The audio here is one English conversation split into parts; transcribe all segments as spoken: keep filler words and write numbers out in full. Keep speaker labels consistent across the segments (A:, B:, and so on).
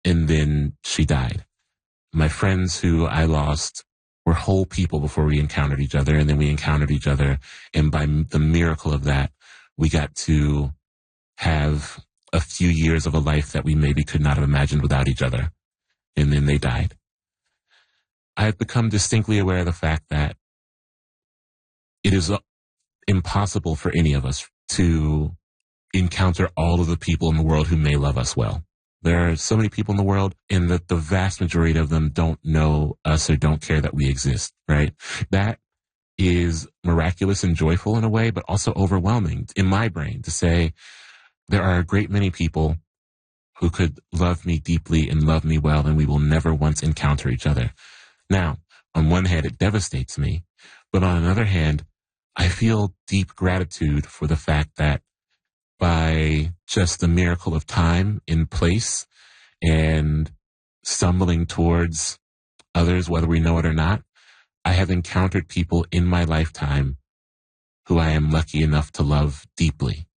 A: and then she died. My friends who I lost were whole people before we encountered each other, and then we encountered each other, and by the miracle of that, we got to have a few years of a life that we maybe could not have imagined without each other, and then they died. I've become distinctly aware of the fact that it is impossible for any of us to encounter all of the people in the world who may love us well. There are so many people in the world, and that the vast majority of them don't know us or don't care that we exist, right? That is miraculous and joyful in a way, but also overwhelming in my brain to say there are a great many people who could love me deeply and love me well, and we will never once encounter each other. Now, on one hand, it devastates me, but on another hand, I feel deep gratitude for the fact that by just the miracle of time in place and stumbling towards others, whether we know it or not, I have encountered people in my lifetime who I am lucky enough to love deeply.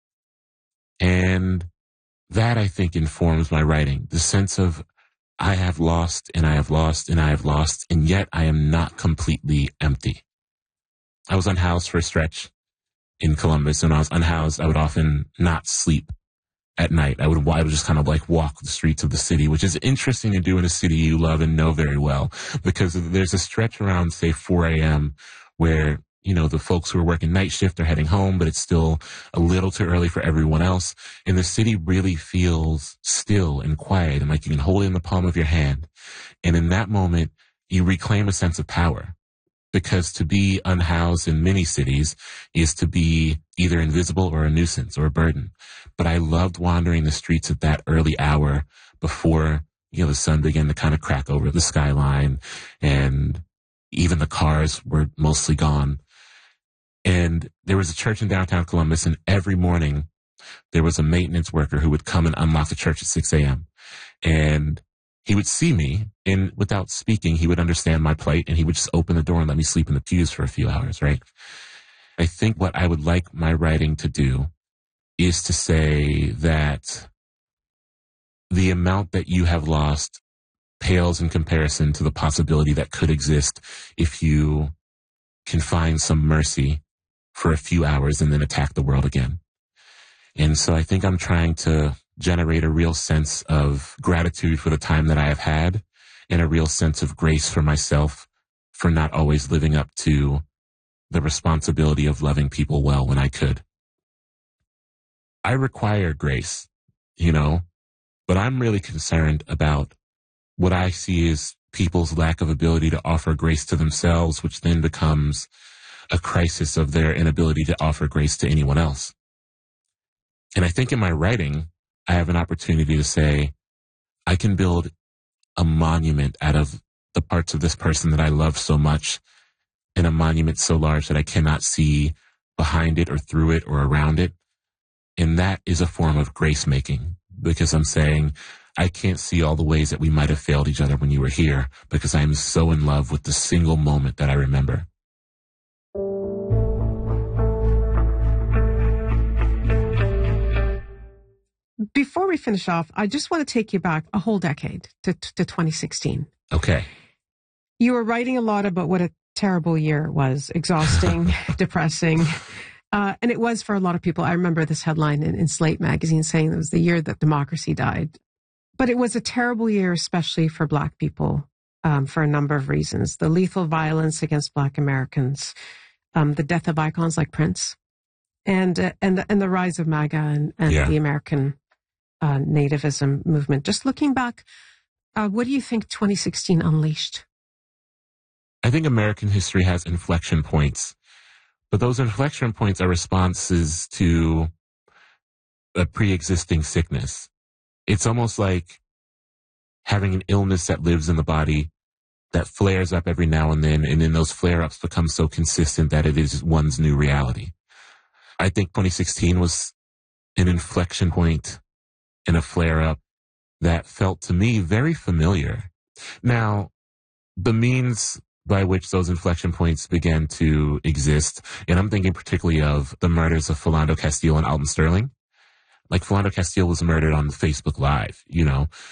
A: And that, I think, informs my writing. The sense of I have lost and I have lost and I have lost, and yet I am not completely empty. I was unhoused for a stretch in Columbus, and when I was unhoused, I would often not sleep at night. I would, I would just kind of like walk the streets of the city, which is interesting to do in a city you love and know very well, because there's a stretch around, say, four a.m. where, you know, the folks who are working night shift are heading home, but it's still a little too early for everyone else. And the city really feels still and quiet and like you can hold it in the palm of your hand. And in that moment, you reclaim a sense of power. Because to be unhoused in many cities is to be either invisible or a nuisance or a burden. But I loved wandering the streets at that early hour before, you know, the sun began to kind of crack over the skyline, and even the cars were mostly gone. And there was a church in downtown Columbus, and every morning there was a maintenance worker who would come and unlock the church at six a.m. And he would see me, and without speaking, he would understand my plight, and he would just open the door and let me sleep in the pews for a few hours, right? I think what I would like my writing to do is to say that the amount that you have lost pales in comparison to the possibility that could exist if you can find some mercy for a few hours and then attack the world again. And so I think I'm trying to generate a real sense of gratitude for the time that I have had, and a real sense of grace for myself for not always living up to the responsibility of loving people well when I could. I require grace, you know, but I'm really concerned about what I see as people's lack of ability to offer grace to themselves, which then becomes a crisis of their inability to offer grace to anyone else. And I think in my writing, I have an opportunity to say, I can build a monument out of the parts of this person that I love so much, and a monument so large that I cannot see behind it or through it or around it. And that is a form of grace making, because I'm saying, I can't see all the ways that we might have failed each other when you were here, because I am so in love with the single moment that I remember.
B: Before we finish off, I just want to take you back a whole decade to, to twenty sixteen.
A: Okay.
B: You were writing a lot about what a terrible year it was, exhausting, depressing. Uh, and it was for a lot of people. I remember this headline in, in Slate magazine saying it was the year that democracy died. But it was a terrible year, especially for Black people, um, for a number of reasons. The lethal violence against Black Americans, um, the death of icons like Prince, and uh, and, the, and the rise of MAGA and, and yeah. the American uh, nativism movement. Just looking back, uh, what do you think twenty sixteen unleashed?
A: I think American history has inflection points, but those inflection points are responses to a pre-existing sickness. It's almost like having an illness that lives in the body that flares up every now and then, and then those flare-ups become so consistent that it is one's new reality. I think twenty sixteen was an inflection point and a flare-up that felt to me very familiar. Now, the means by which those inflection points began to exist, and I'm thinking particularly of the murders of Philando Castile and Alton Sterling. Like, Philando Castile was murdered on Facebook Live, you know.